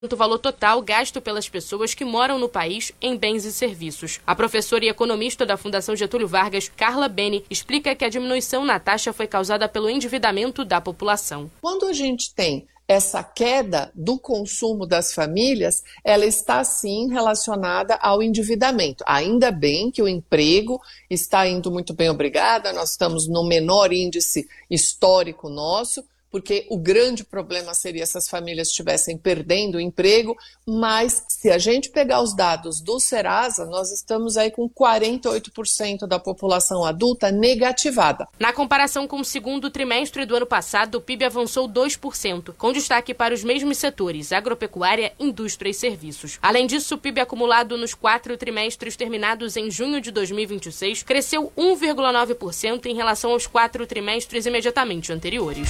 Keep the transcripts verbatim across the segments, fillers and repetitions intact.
do valor total gasto pelas pessoas que moram no país em bens e serviços. A professora e economista da Fundação Getúlio Vargas, Carla Beni, explica que a diminuição na taxa foi causada pelo endividamento da população. Quando a gente tem essa queda do consumo das famílias, ela está sim relacionada ao endividamento. Ainda bem que o emprego está indo muito bem, obrigada, nós estamos no menor índice histórico nosso, porque o grande problema seria se as famílias estivessem perdendo o emprego, mas se a gente pegar os dados do Serasa, nós estamos aí com quarenta e oito por cento da população adulta negativada. Na comparação com o segundo trimestre do ano passado, o P I B avançou dois por cento, com destaque para os mesmos setores, agropecuária, indústria e serviços. Além disso, o P I B acumulado nos quatro trimestres terminados em junho de dois mil e vinte e seis cresceu um vírgula nove por cento em relação aos quatro trimestres imediatamente anteriores.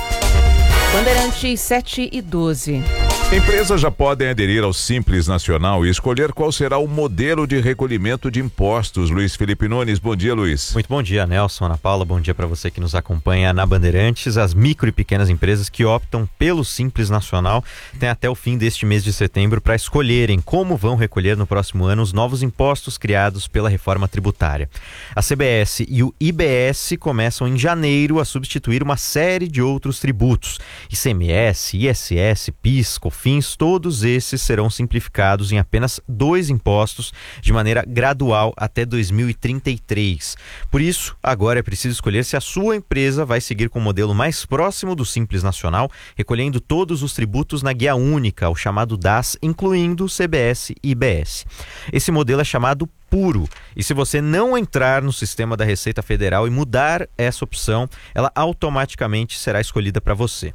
Bandeirantes sete e doze. Empresas já podem aderir ao Simples Nacional e escolher qual será o modelo de recolhimento de impostos. Luiz Felipe Nunes, bom dia, Luiz. Muito bom dia, Nelson, Ana Paula, bom dia para você que nos acompanha na Bandeirantes. As micro e pequenas empresas que optam pelo Simples Nacional têm até o fim deste mês de setembro para escolherem como vão recolher no próximo ano os novos impostos criados pela reforma tributária. A C B S e o I B S começam em janeiro a substituir uma série de outros tributos. I C M S, I S S, PIS, COFINS, todos esses serão simplificados em apenas dois impostos de maneira gradual até dois mil e trinta e três. Por isso, agora é preciso escolher se a sua empresa vai seguir com o modelo mais próximo do Simples Nacional, recolhendo todos os tributos na guia única, o chamado D A S, incluindo C B S e I B S. Esse modelo é chamado puro, e se você não entrar no sistema da Receita Federal e mudar essa opção, ela automaticamente será escolhida para você.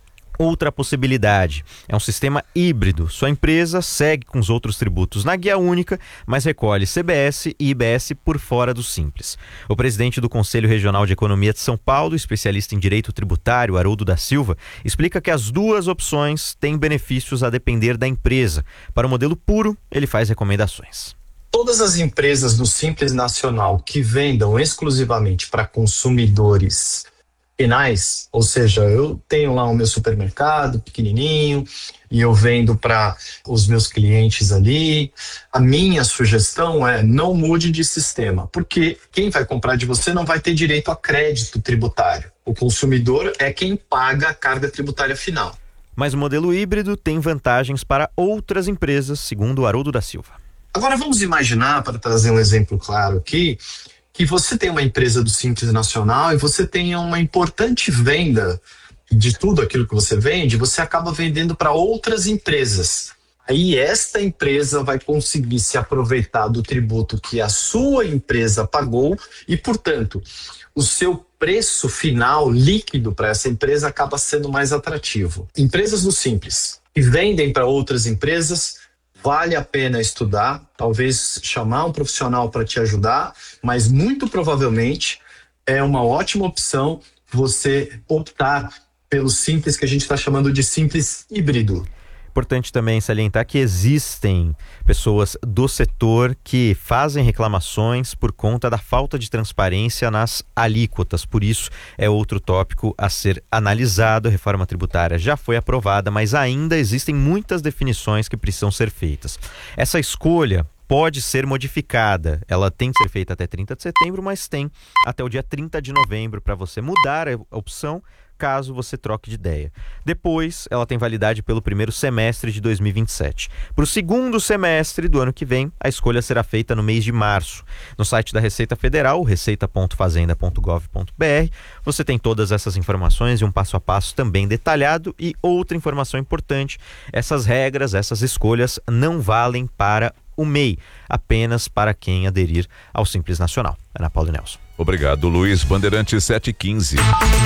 Outra possibilidade é um sistema híbrido. Sua empresa segue com os outros tributos na guia única, mas recolhe C B S e I B S por fora do Simples. O presidente do Conselho Regional de Economia de São Paulo, especialista em direito tributário, Haroldo da Silva, explica que as duas opções têm benefícios a depender da empresa. Para o modelo puro, ele faz recomendações. Todas as empresas do Simples Nacional que vendam exclusivamente para consumidores finais, ou seja, eu tenho lá o meu supermercado pequenininho e eu vendo para os meus clientes ali, a minha sugestão é não mude de sistema, porque quem vai comprar de você não vai ter direito a crédito tributário. O consumidor é quem paga a carga tributária final. Mas o modelo híbrido tem vantagens para outras empresas, segundo o Haroldo da Silva. Agora vamos imaginar, para trazer um exemplo claro aqui, que você tem uma empresa do Simples Nacional e você tenha uma importante venda de tudo aquilo que você vende, você acaba vendendo para outras empresas. Aí esta empresa vai conseguir se aproveitar do tributo que a sua empresa pagou e, portanto, o seu preço final líquido para essa empresa acaba sendo mais atrativo. Empresas do Simples que vendem para outras empresas, vale a pena estudar, talvez chamar um profissional para te ajudar, mas muito provavelmente é uma ótima opção você optar pelo Simples, que a gente está chamando de Simples híbrido. Importante também salientar que existem pessoas do setor que fazem reclamações por conta da falta de transparência nas alíquotas. Por isso, é outro tópico a ser analisado. A reforma tributária já foi aprovada, mas ainda existem muitas definições que precisam ser feitas. Essa escolha pode ser modificada. Ela tem que ser feita até trinta de setembro, mas tem até o dia trinta de novembro para você mudar a opção, caso você troque de ideia. Depois, ela tem validade pelo primeiro semestre de dois mil e vinte e sete. Para o segundo semestre do ano que vem, a escolha será feita no mês de março. No site da Receita Federal, receita ponto fazenda ponto gov ponto br, você tem todas essas informações e um passo a passo também detalhado. E outra informação importante, essas regras, essas escolhas não valem para o M E I, apenas para quem aderir ao Simples Nacional. Ana Paula e Nelson. Obrigado, Luiz. Bandeirantes sete e quinze.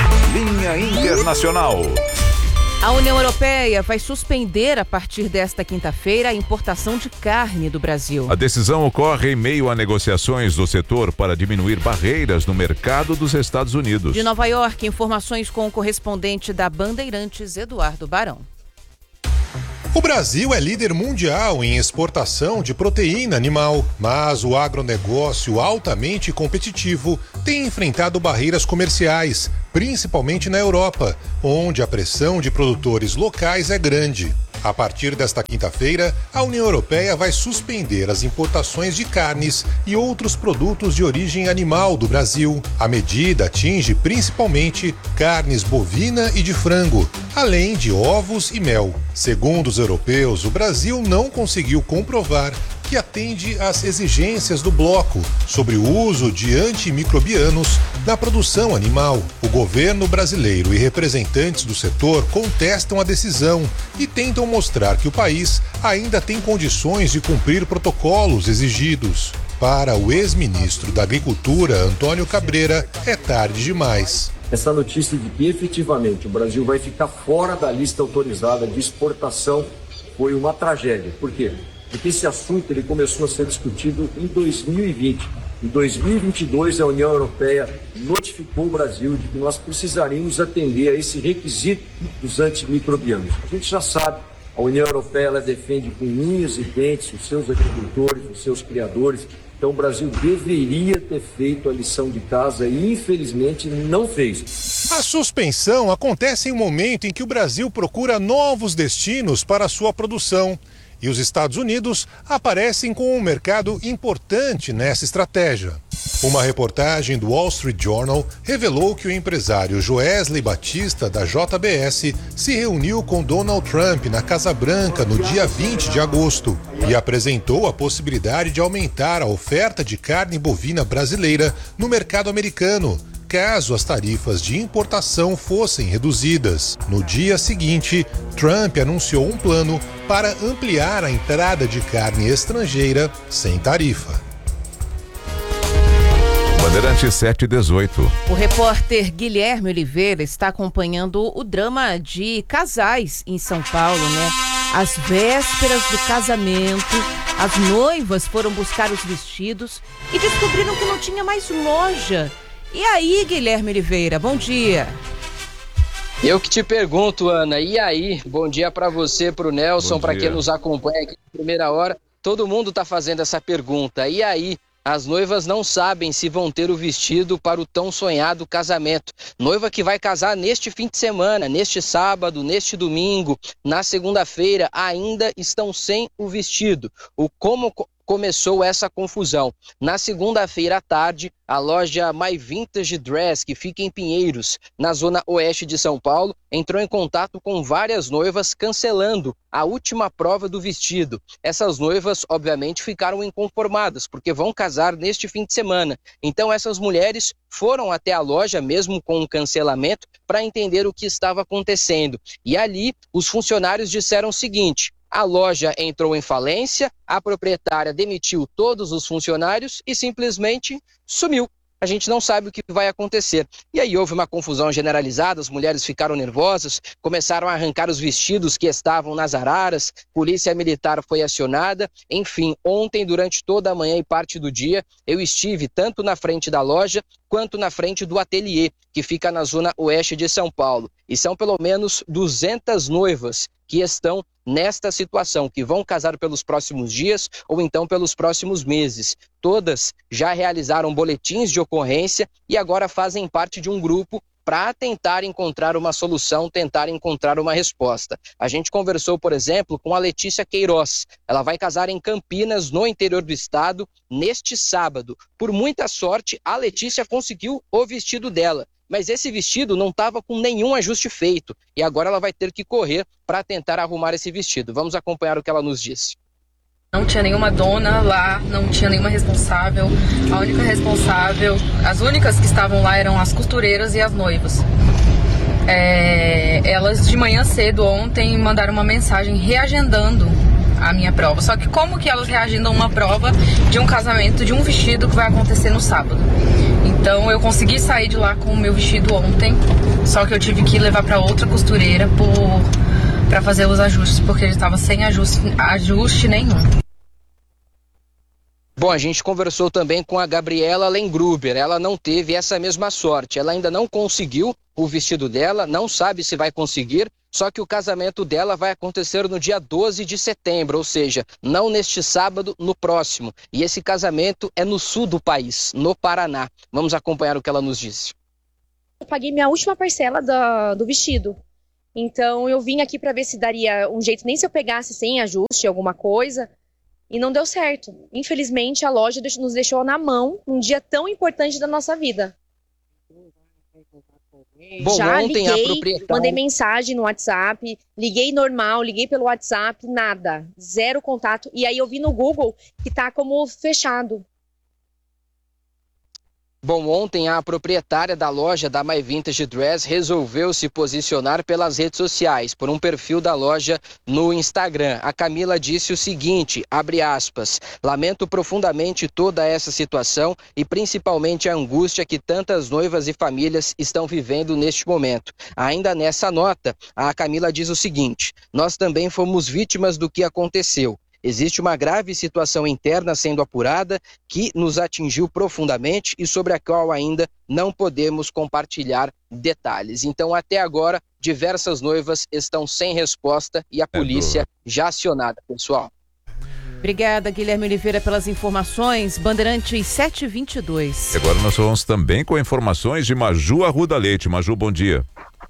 Linha Internacional. A União Europeia vai suspender a partir desta quinta-feira a importação de carne do Brasil. A decisão ocorre em meio a negociações do setor para diminuir barreiras no mercado dos Estados Unidos. De Nova York, informações com o correspondente da Bandeirantes, Eduardo Barão. O Brasil é líder mundial em exportação de proteína animal, mas o agronegócio altamente competitivo tem enfrentado barreiras comerciais, principalmente na Europa, onde a pressão de produtores locais é grande. A partir desta quinta-feira, a União Europeia vai suspender as importações de carnes e outros produtos de origem animal do Brasil. A medida atinge principalmente carnes bovina e de frango, além de ovos e mel. Segundo os europeus, o Brasil não conseguiu comprovar que atende às exigências do bloco sobre o uso de antimicrobianos na produção animal. O governo brasileiro e representantes do setor contestam a decisão e tentam mostrar que o país ainda tem condições de cumprir protocolos exigidos. Para o ex-ministro da Agricultura, Antônio Cabreira, é tarde demais. Essa notícia de que efetivamente o Brasil vai ficar fora da lista autorizada de exportação foi uma tragédia. Por quê? Porque esse assunto ele começou a ser discutido em dois mil e vinte. Em dois mil e vinte e dois, a União Europeia notificou o Brasil de que nós precisaríamos atender a esse requisito dos antimicrobianos. A gente já sabe, a União Europeia ela defende com unhas e dentes os seus agricultores, os seus criadores. Então o Brasil deveria ter feito a lição de casa e, infelizmente, não fez. A suspensão acontece em um momento em que o Brasil procura novos destinos para a sua produção. E os Estados Unidos aparecem com um mercado importante nessa estratégia. Uma reportagem do Wall Street Journal revelou que o empresário Joesley Batista, da J B S, se reuniu com Donald Trump na Casa Branca no dia vinte de agosto e apresentou a possibilidade de aumentar a oferta de carne bovina brasileira no mercado americano, caso as tarifas de importação fossem reduzidas. No dia seguinte, Trump anunciou um plano para ampliar a entrada de carne estrangeira sem tarifa. Bandeirante sete e dezoito. O repórter Guilherme Oliveira está acompanhando o drama de casais em São Paulo, né? Às vésperas do casamento, as noivas foram buscar os vestidos e descobriram que não tinha mais loja. E aí, Guilherme Oliveira, bom dia. Eu que te pergunto, Ana, e aí? Bom dia para você, para o Nelson, para quem nos acompanha aqui na primeira hora. Todo mundo está fazendo essa pergunta. E aí? As noivas não sabem se vão ter o vestido para o tão sonhado casamento. Noiva que vai casar neste fim de semana, neste sábado, neste domingo, na segunda-feira, ainda estão sem o vestido. O como começou essa confusão? Na segunda-feira à tarde, a loja My Vintage Dress, que fica em Pinheiros, na zona oeste de São Paulo, entrou em contato com várias noivas cancelando a última prova do vestido. Essas noivas, obviamente, ficaram inconformadas, porque vão casar neste fim de semana. Então, essas mulheres foram até a loja, mesmo com um cancelamento, para entender o que estava acontecendo. E ali, os funcionários disseram o seguinte: a loja entrou em falência, a proprietária demitiu todos os funcionários e simplesmente sumiu. A gente não sabe o que vai acontecer. E aí houve uma confusão generalizada, as mulheres ficaram nervosas, começaram a arrancar os vestidos que estavam nas araras, polícia militar foi acionada. Enfim, ontem, durante toda a manhã e parte do dia, eu estive tanto na frente da loja quanto na frente do ateliê, que fica na zona oeste de São Paulo. E são pelo menos duzentas noivas que estão nesta situação, que vão casar pelos próximos dias ou então pelos próximos meses. Todas já realizaram boletins de ocorrência e agora fazem parte de um grupo para tentar encontrar uma solução, tentar encontrar uma resposta. A gente conversou, por exemplo, com a Letícia Queiroz. Ela vai casar em Campinas, no interior do estado, neste sábado. Por muita sorte, a Letícia conseguiu o vestido dela. Mas esse vestido não estava com nenhum ajuste feito e agora ela vai ter que correr para tentar arrumar esse vestido. Vamos acompanhar o que ela nos disse. Não tinha nenhuma dona lá, não tinha nenhuma responsável. A única responsável, as únicas que estavam lá eram as costureiras e as noivas. É, elas de manhã cedo ontem mandaram uma mensagem reagendando a minha prova. Só que como que elas reagendam uma prova de um casamento, de um vestido que vai acontecer no sábado? Então eu consegui sair de lá com o meu vestido ontem, só que eu tive que levar para outra costureira para fazer os ajustes, porque ele estava sem ajuste, ajuste nenhum. Bom, a gente conversou também com a Gabriela Lengruber. Ela não teve essa mesma sorte. Ela ainda não conseguiu o vestido dela, não sabe se vai conseguir, só que o casamento dela vai acontecer no dia doze de setembro, ou seja, não neste sábado, no próximo. E esse casamento é no sul do país, no Paraná. Vamos acompanhar o que ela nos disse. Eu paguei minha última parcela do, do vestido. Então eu vim aqui para ver se daria um jeito, nem se eu pegasse sem ajuste, alguma coisa, e não deu certo. Infelizmente a loja nos deixou na mão num dia tão importante da nossa vida. Bom, Já ontem liguei, a proprietária... mandei mensagem no WhatsApp, liguei normal, liguei pelo WhatsApp, nada, zero contato. E aí eu vi no Google que tá como fechado. Bom, ontem a proprietária da loja da My Vintage Dress resolveu se posicionar pelas redes sociais, por um perfil da loja no Instagram. A Camila disse o seguinte, abre aspas, lamento profundamente toda essa situação e principalmente a angústia que tantas noivas e famílias estão vivendo neste momento. Ainda nessa nota, a Camila diz o seguinte, nós também fomos vítimas do que aconteceu. Existe uma grave situação interna sendo apurada que nos atingiu profundamente e sobre a qual ainda não podemos compartilhar detalhes. Então, até agora, diversas noivas estão sem resposta e a polícia já acionada, pessoal. Obrigada, Guilherme Oliveira, pelas informações. Bandeirantes sete e vinte e dois. Agora nós vamos também com informações de Maju Arruda Leite. Maju, bom dia.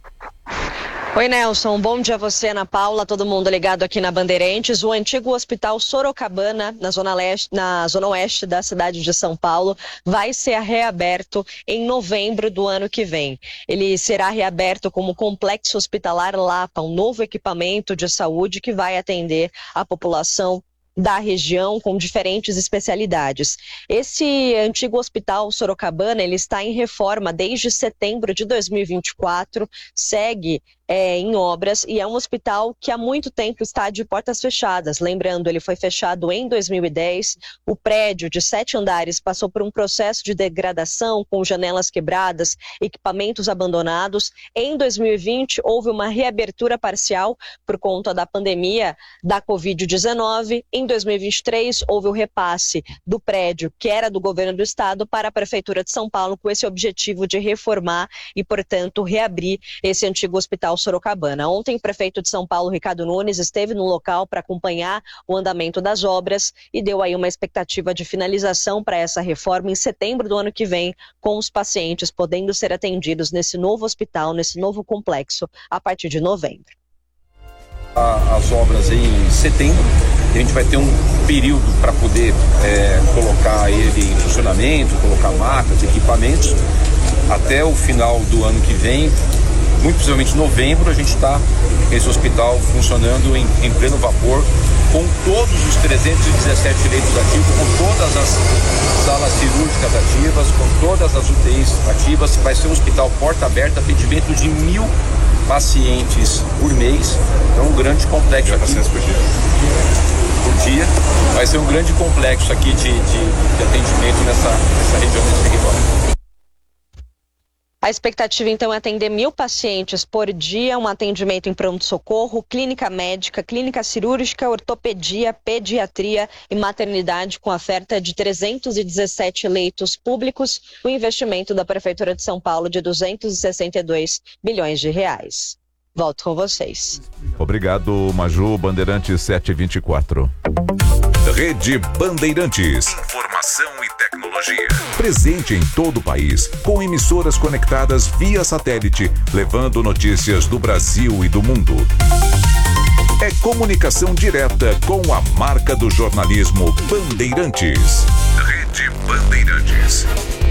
Oi, Nelson. Bom dia a você, Ana Paula, todo mundo ligado aqui na Bandeirantes. O antigo Hospital Sorocabana, na zona, leste, na zona oeste da cidade de São Paulo, vai ser reaberto em novembro do ano que vem. Ele será reaberto como Complexo Hospitalar Lapa, um novo equipamento de saúde que vai atender a população da região com diferentes especialidades. Esse antigo hospital Sorocabana, ele está em reforma desde setembro de dois mil e vinte e quatro, segue É, em obras e é um hospital que há muito tempo está de portas fechadas. Lembrando, ele foi fechado em dois mil e dez, o prédio de sete andares passou por um processo de degradação com janelas quebradas, equipamentos abandonados. Em dois mil e vinte, houve uma reabertura parcial por conta da pandemia da covid dezenove. Em dois mil e vinte e três, houve o repasse do prédio, que era do governo do estado, para a Prefeitura de São Paulo, com esse objetivo de reformar e, portanto, reabrir esse antigo hospital Sorocabana. Ontem, o prefeito de São Paulo, Ricardo Nunes, esteve no local para acompanhar o andamento das obras e deu aí uma expectativa de finalização para essa reforma em setembro do ano que vem, com os pacientes podendo ser atendidos nesse novo hospital, nesse novo complexo, a partir de novembro. As obras em setembro, a gente vai ter um período para poder é, colocar ele em funcionamento, colocar macas, equipamentos, até o final do ano que vem. Muito possivelmente em novembro, a gente está esse hospital funcionando em, em pleno vapor, com todos os trezentos e dezessete leitos ativos, com todas as salas cirúrgicas ativas, com todas as U T Is ativas. Vai ser um hospital porta aberta, atendimento de mil pacientes por mês. Então, um grande complexo aqui. Por dia. Por dia. Vai ser um grande complexo aqui de, de, de atendimento nessa, nessa região, nesse território. A expectativa, então, é atender mil pacientes por dia, um atendimento em pronto-socorro, clínica médica, clínica cirúrgica, ortopedia, pediatria e maternidade, com oferta de trezentos e dezessete leitos públicos, o investimento da Prefeitura de São Paulo de duzentos e sessenta e dois bilhões de reais. Volto com vocês. Obrigado, Maju. Bandeirantes sete e vinte e quatro. Rede Bandeirantes. Informação e tecnologia. Presente em todo o país, com emissoras conectadas via satélite, levando notícias do Brasil e do mundo. É comunicação direta com a marca do jornalismo Bandeirantes. Rede Bandeirantes.